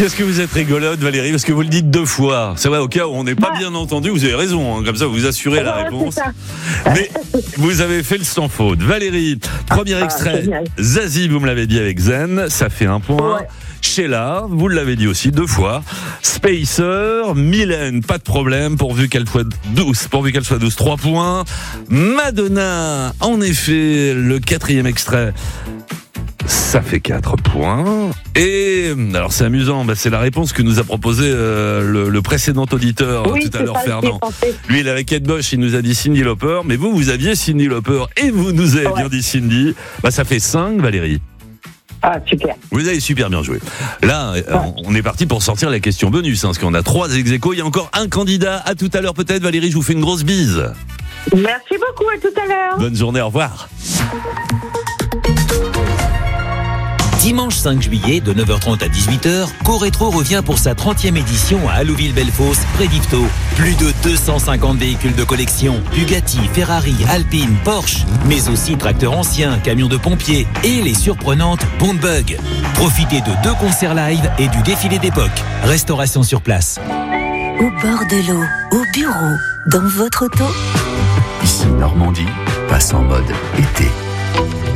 Qu'est-ce que vous êtes rigolote, Valérie, parce que vous le dites 2 fois. C'est vrai, au cas où on n'est pas bien entendu, vous avez raison, hein, comme ça vous assurez la réponse. Mais vous avez fait le sans faute. Valérie, premier extrait, génial. Zazie, vous me l'avez dit avec Zen, ça fait 1 point. Ouais. Sheila, vous l'avez dit aussi 2 fois. Spacer, Mylène, pas de problème, pourvu qu'elle soit 12, 3 points. Madonna, en effet, le 4e extrait. Ça fait 4 points. Et alors c'est amusant, c'est la réponse que nous a proposé le précédent auditeur Oui, tout à c'est l'heure, ça, j'y ai Fernand. pensé. Lui, il avait Kate Bush, il nous a dit Cyndi Lauper, mais vous aviez Cyndi Lauper et vous nous avez bien dit Cyndi. Ça fait 5, Valérie. Ah, super. Vous avez super bien joué. Là, on est parti pour sortir la question bonus, parce qu'on a 3 ex-aequo. Il y a encore un candidat. À tout à l'heure peut-être. Valérie, je vous fais une grosse bise. Merci beaucoup, à tout à l'heure. Bonne journée, au revoir. Dimanche 5 juillet, de 9h30 à 18h, Corétro revient pour sa 30e édition à Allouville-Bellefosse, près d'Yvetot. Plus de 250 véhicules de collection, Bugatti, Ferrari, Alpine, Porsche, mais aussi tracteurs anciens, camions de pompiers et les surprenantes Bondbug. Profitez de 2 concerts live et du défilé d'époque. Restauration sur place. Au bord de l'eau, au bureau, dans votre auto. Ici Normandie, passe en mode été.